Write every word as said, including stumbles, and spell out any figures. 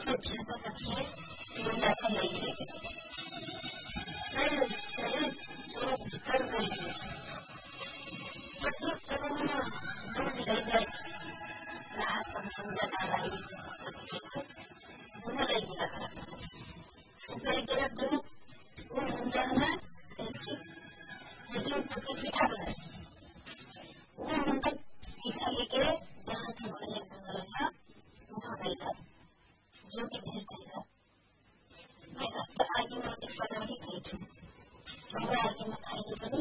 Kita pakai menggunakan lagi. Saya saya terus terus masuk semua dari dari bahasa menggunakan lagi. Guna lagi lah. Saya kira dulu menggunakan jadi untuk kita benar. Untuk kita kira jangan semuanya menggunakan menggunakan जो कि best है मैं उस आगे में differently खाई थी मैं आगे में खाई थी